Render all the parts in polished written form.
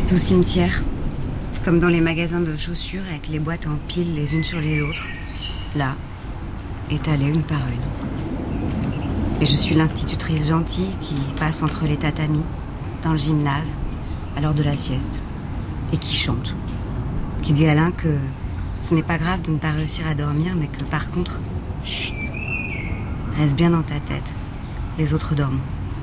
C'est au cimetière, comme dans les magasins de chaussures avec les boîtes en pile les unes sur les autres. Là, étalées une par une. Et je suis l'institutrice gentille qui passe entre les tatamis, dans le gymnase, à l'heure de la sieste, et qui chante. Qui dit à l'un que ce n'est pas grave de ne pas réussir à dormir, mais que par contre, chut, reste bien dans ta tête, les autres dorment.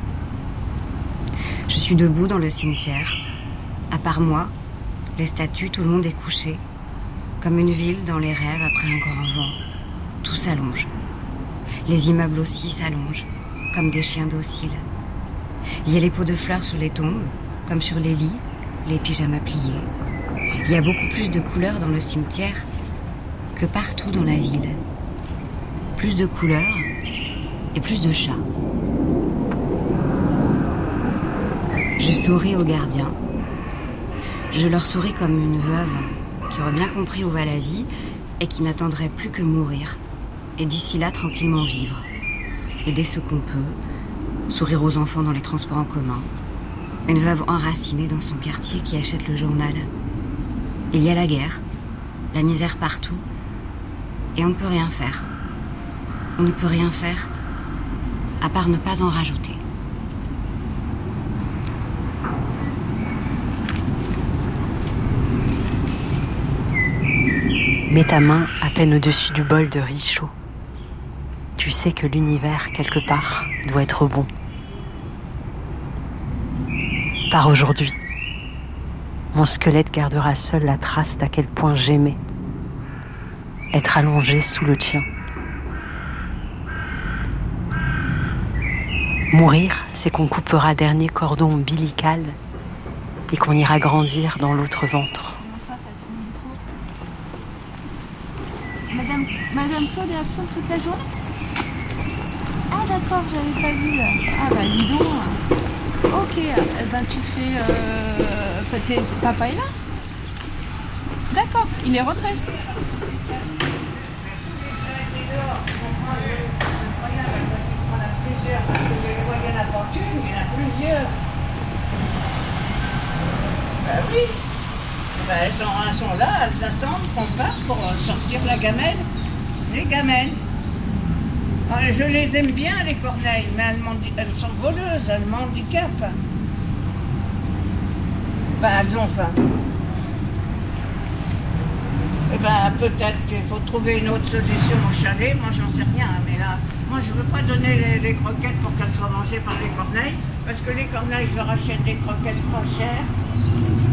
Je suis debout dans le cimetière. À part moi, les statues, tout le monde est couché. Comme une ville dans les rêves après un grand vent. Tout s'allonge. Les immeubles aussi s'allongent, comme des chiens dociles. Il y a les pots de fleurs sur les tombes, comme sur les lits, les pyjamas pliés. Il y a beaucoup plus de couleurs dans le cimetière que partout dans la ville. Plus de couleurs et plus de chats. Je souris aux gardiens. Je leur souris comme une veuve qui aurait bien compris où va la vie et qui n'attendrait plus que mourir. Et d'ici là, tranquillement vivre. Aider ce qu'on peut. Sourire aux enfants dans les transports en commun. Une veuve enracinée dans son quartier qui achète le journal. Il y a la guerre, la misère partout. Et on ne peut rien faire. On ne peut rien faire à part ne pas en rajouter. Mets ta main à peine au-dessus du bol de riz chaud. Tu sais que l'univers, quelque part, doit être bon. Par aujourd'hui, mon squelette gardera seul la trace d'à quel point j'aimais être allongé sous le tien. Mourir, c'est qu'on coupera dernier cordon ombilical et qu'on ira grandir dans l'autre ventre. Madame Claude est absente toute la journée? Ah d'accord, j'avais pas vu. Ah bah dis donc. Ok, ben tu fais... Papa est là? D'accord, il est rentré. Oui. Elles sont là, elles attendent qu'on parte pour sortir la gamelle. Les gamelles. Je les aime bien, les corneilles, mais elles sont voleuses, elles m'handicapent. Elles ont faim. Peut-être qu'il faut trouver une autre solution au chalet. Moi, j'en sais rien, mais là, moi, je ne veux pas donner les croquettes pour qu'elles soient mangées par les corneilles, parce que les corneilles, je leur achète des croquettes pas chères.